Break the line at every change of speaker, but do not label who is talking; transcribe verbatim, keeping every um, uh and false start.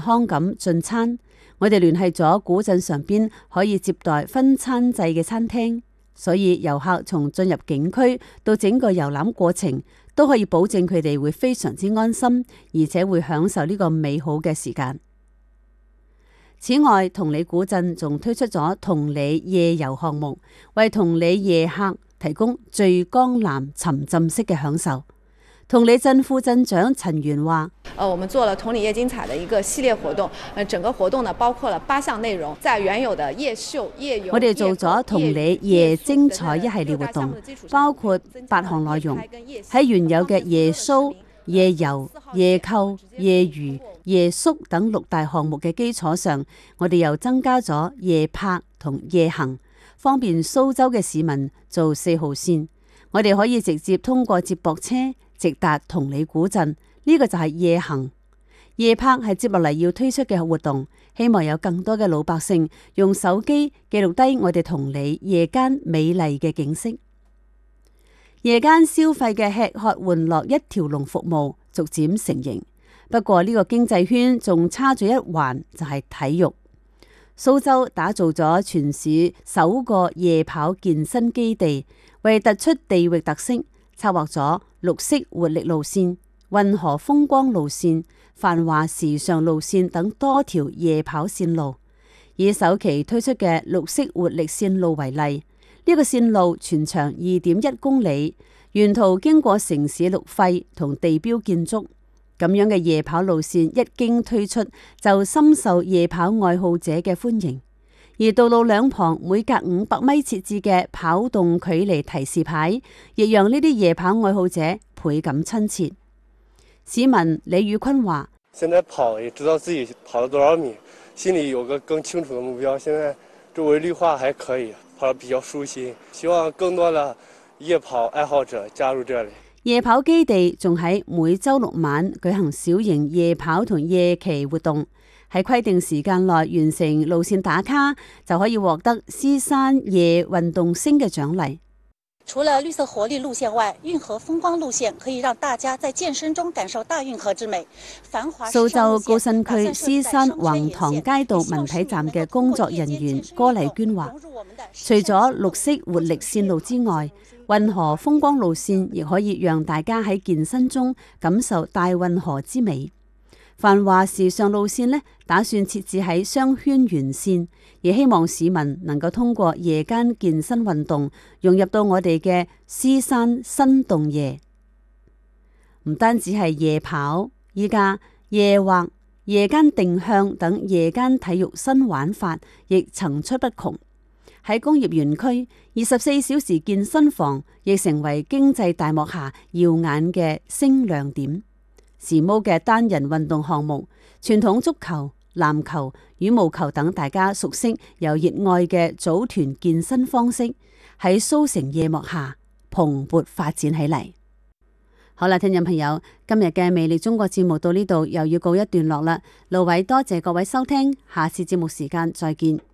康咁進餐。我哋聯繫咗古鎮上邊可以接待分餐制嘅餐廳，所以遊客從進入景區到整個遊覽過程都可以保證佢哋會非常之安心，而且會享受呢個美好嘅時間。此外，同里古鎮仲推出咗同里夜遊項目，為同里夜客提供最江南沉浸式嘅享受。同里鎮副鎮長陳元話：
呃，我們做了同里夜精彩的一個系列活動，呃，整個活動呢包括了八項內容，在原有的夜秀、夜遊，
我哋做咗同里夜精彩一系列活動，包括八項內容，喺原有嘅夜 show、夜遊、夜購、夜娛、夜宿等六大項目嘅基礎上，我哋又增加咗夜泊同夜行，方便蘇州嘅市民做四號線。我哋可以直接通過接駁車直達同里古鎮，呢、這個就係夜行。夜泊係接落嚟要推出嘅活動，希望有更多嘅老百姓用手機記錄低我哋同里夜間美麗嘅景色。夜間消費嘅吃喝玩樂一條龍服務逐漸成型，不過呢個經濟圈仲差咗一環，就係體育。蘇州打造咗全市首個夜跑健身基地，為突出地域特色，策劃咗綠色活力路線、運河風光路線、繁華時尚路線等多條夜跑線路。以首期推出嘅綠色活力線路為例，呢個線路全長二點一公里，沿途經過城市綠肺同地標建築。咁樣嘅夜跑路線一經推出，就深受夜跑愛好者嘅歡迎。而道路兩旁每隔五百米設置嘅跑動距離提示牌，亦讓呢啲夜跑愛好者倍感親切。市民李宇坤話：
現在跑也知道自己跑了多少米，心裏有個更清楚的目標。現在周圍綠化還可以，跑得比較舒心。希望更多的夜跑愛好者加入這裡。
夜跑基地仲喺每周六晚舉行小型夜跑同夜騎活動，喺規定時間內完成路線打卡，就可以獲得獅山夜運動星嘅獎勵。
除了綠色活力路線外，運河風光路線可以讓大家在健身中感受大運河之美。繁華
蘇州高新區獅山橫塘街道文體站嘅工作人員郭麗娟話：除咗綠色活力線路之外，運河風光路線亦可以讓大家喺健身中感受大運河之美。繁華時尚路線呢，打算設置喺商圈沿線，亦希望市民能夠通過夜間健身運動融入到我哋嘅獅山新動夜。唔單止係夜跑，依家夜畫、夜間定向等夜間體育新玩法亦層出不窮。喺工業園區，二十四小時健身房亦成為經濟大幕下耀眼嘅星亮點。時髦嘅單人運動項目，傳統足球、籃球、羽毛球等大家熟悉又熱愛嘅組團健身方式，喺蘇城夜幕下蓬勃發展起嚟。好啦，聽眾朋友，今日嘅魅力中國節目到呢度又要告一段落啦。盧偉多謝各位收聽，下次節目時間再見。